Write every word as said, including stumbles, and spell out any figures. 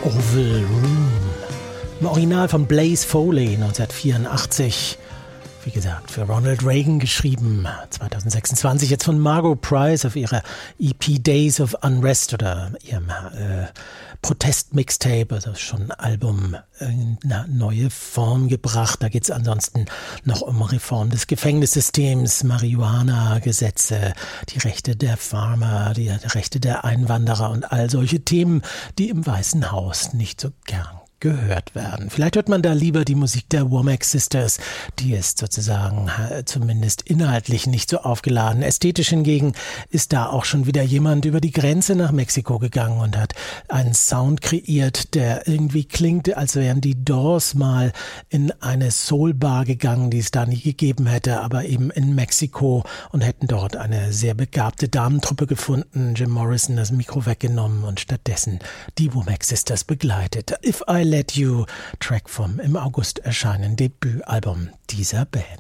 Oval Room. Im Original von Blaze Foley neunzehnhundertvierundachtzig. Wie gesagt, für Ronald Reagan geschrieben. zweitausendsechsundzwanzig jetzt von Margot Price auf ihrer E P Days of Unrest oder ihrem äh, Protest-Mixtape, also schon ein Album in eine neue Form gebracht. Da geht es ansonsten noch um Reform des Gefängnissystems, Marihuana-Gesetze, die Rechte der Farmer, die Rechte der Einwanderer und all solche Themen, die im Weißen Haus nicht so gern gehört werden. Vielleicht hört man da lieber die Musik der Womack Sisters, die ist sozusagen zumindest inhaltlich nicht so aufgeladen. Ästhetisch hingegen ist da auch schon wieder jemand über die Grenze nach Mexiko gegangen und hat einen Sound kreiert, der irgendwie klingt, als wären die Doors mal in eine Soul-Bar gegangen, die es da nie gegeben hätte, aber eben in Mexiko und hätten dort eine sehr begabte Damentruppe gefunden. Jim Morrison das Mikro weggenommen und stattdessen die Womack Sisters begleitet. If I Let You, Track vom im August erscheinenden Debütalbum dieser Band.